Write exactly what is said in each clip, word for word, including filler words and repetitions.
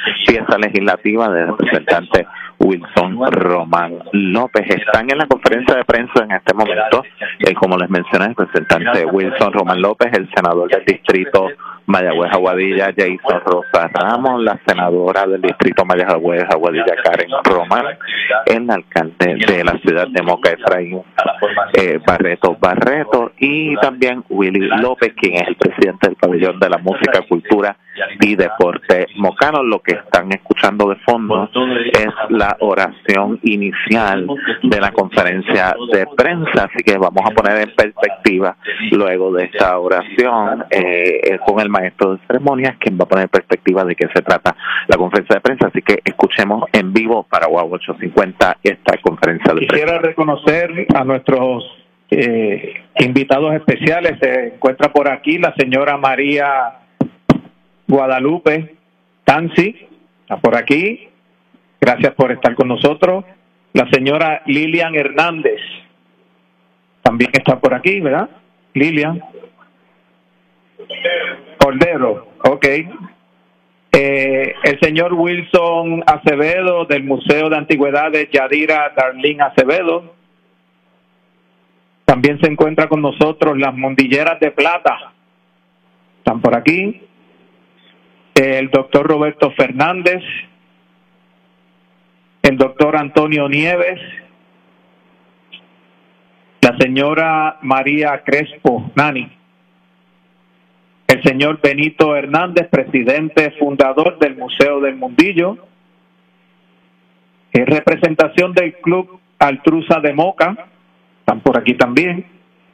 pieza legislativa del representante Wilson Román López. Están en la conferencia de prensa en este momento, eh, como les mencioné, el representante Wilson Román López, el senador del distrito Mayagüez Aguadilla, Jason Rosa Ramos, la senadora del distrito Mayagüez Aguadilla, Karen Román, el alcalde de la ciudad de Moca, Efraín eh, Barreto Barreto, y también Willy López, quien es el presidente del pabellón de la música, cultura y deporte mocano. Lo que están escuchando de fondo es la oración inicial de la conferencia de prensa, así que vamos a poner en perspectiva luego de esta oración eh, con el maestro de ceremonias, quien va a poner en perspectiva de qué se trata la conferencia de prensa, así que escuchemos en vivo para Guau ochocientos cincuenta esta conferencia de prensa. Quisiera reconocer a nuestros eh, invitados especiales. Se encuentra por aquí la señora María Guadalupe Tansi, está por aquí, gracias por estar con nosotros. La señora Lilian Hernández también está por aquí, ¿verdad? Lilian Cordero, ok. Eh, el señor Wilson Acevedo del Museo de Antigüedades, Yadira Darlene Acevedo. También se encuentra con nosotros las Mondilleras de Plata, están por aquí. El doctor Roberto Fernández, el doctor Antonio Nieves, la señora María Crespo Nani, el señor Benito Hernández, presidente fundador del Museo del Mundillo, en representación del Club Altrusa de Moca, están por aquí también.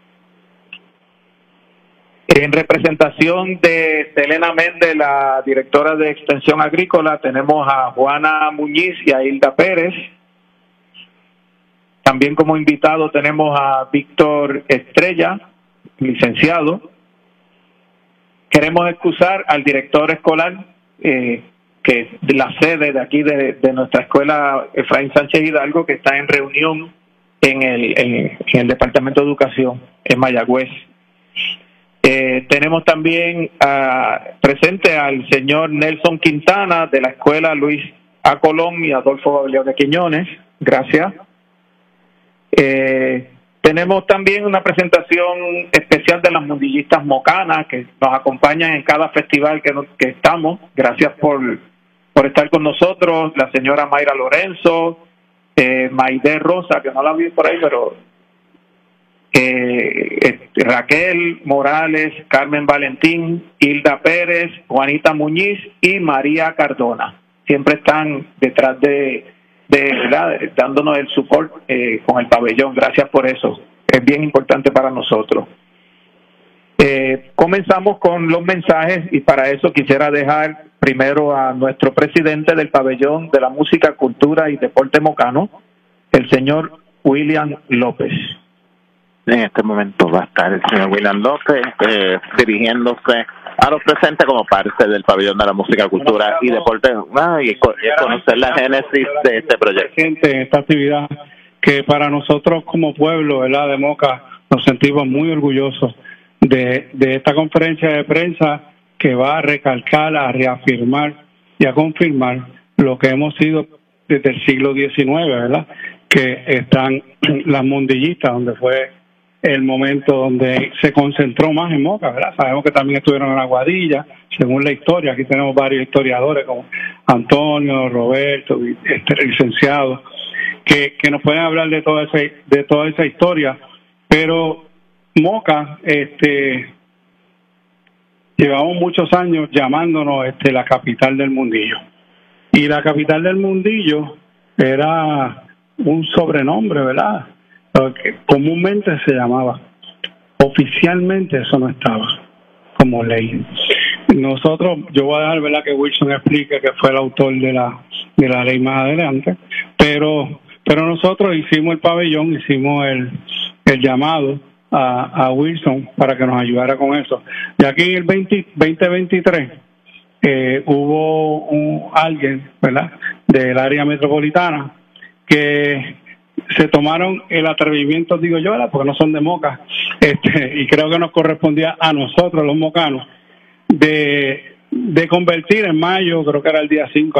En representación de Selena Méndez, la directora de Extensión Agrícola, tenemos a Juana Muñiz y a Hilda Pérez. También como invitado tenemos a Víctor Estrella, licenciado. Queremos excusar al director escolar, eh, que es de la sede de aquí de, de nuestra escuela, Efraín Sánchez Hidalgo, que está en reunión en el, en, en el Departamento de Educación en Mayagüez. Eh, tenemos también uh, presente al señor Nelson Quintana de la escuela Luis A. Colón y Adolfo Gabriel de Quiñones. Gracias. Eh, tenemos también una presentación especial de las mundillistas mocanas que nos acompañan en cada festival que, nos, que estamos. Gracias por, por estar con nosotros. La señora Mayra Lorenzo, eh, Maide Rosa, que no la vi por ahí, pero... Eh, Raquel Morales, Carmen Valentín, Hilda Pérez, Juanita Muñiz y María Cardona. Siempre están detrás de, de ¿verdad? dándonos el support eh, con el pabellón. Gracias por eso. Es bien importante para nosotros. Eh, comenzamos con los mensajes y para eso quisiera dejar primero a nuestro presidente del pabellón de la música, cultura y deporte mocano, el señor William López. En este momento va a estar el señor William López eh, dirigiéndose a los presentes como parte del pabellón de la música, cultura y deporte ah, y, co y conocer la génesis de este proyecto. En esta actividad que para nosotros como pueblo, ¿verdad?, de Moca, nos sentimos muy orgullosos de, de esta conferencia de prensa que va a recalcar, a reafirmar y a confirmar lo que hemos sido desde el siglo diecinueve, ¿verdad?, que están las mondillistas, donde fue el momento donde se concentró más en Moca, ¿verdad? Sabemos que también estuvieron en Aguadilla, según la historia. Aquí tenemos varios historiadores como Antonio, Roberto, este, licenciado, que, que nos pueden hablar de toda esa, de toda esa historia. Pero Moca, este, llevamos muchos años llamándonos este, la capital del mundillo. Y la capital del mundillo era un sobrenombre, ¿verdad?, lo que comúnmente se llamaba. Oficialmente eso no estaba como ley. Nosotros, yo voy a dejar, ¿verdad?, que Wilson explique que fue el autor de la de la ley más adelante, pero pero nosotros hicimos el pabellón, hicimos el, el llamado a, a Wilson para que nos ayudara con eso. Y aquí en el veinte veintitrés eh, hubo un, alguien, ¿verdad?, del área metropolitana que se tomaron el atrevimiento, digo yo, ¿verdad?, porque no son de Moca, este, y creo que nos correspondía a nosotros, los mocanos, de, de convertir en mayo, creo que era el día cinco,